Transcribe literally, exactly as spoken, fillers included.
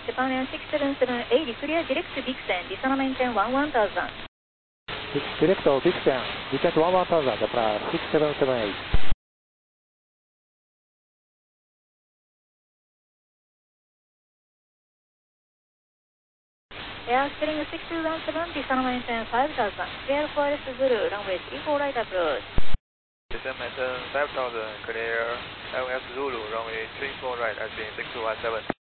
Japan Air six seven seven eight, clear direct to Vixen, descend maintain one one thousand. Direct to Vixen, descend one one thousand, Japan six seven seven eight. Airstream six two one seven, descend maintain five thousand. Clear for S Zulu, runway three four right approach. Descend maintain five thousand, clear L S Zulu, runway three four right, S N six two one seven.